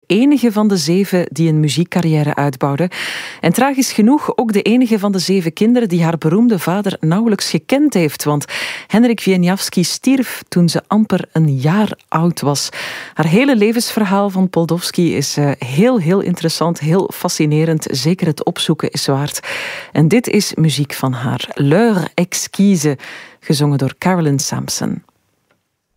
enige van de 7 die een muziekcarrière uitbouwde. En tragisch genoeg ook de enige van de 7 kinderen die haar beroemde vader nauwelijks gekend heeft. Want Henryk Wieniawski stierf toen ze amper een jaar oud was. Haar hele levensverhaal van Poldowski is heel interessant, heel fascinerend. Zeker het opzoeken is waard. En dit is muziek van haar. L'heure exquise, gezongen door Carolyn Sampson.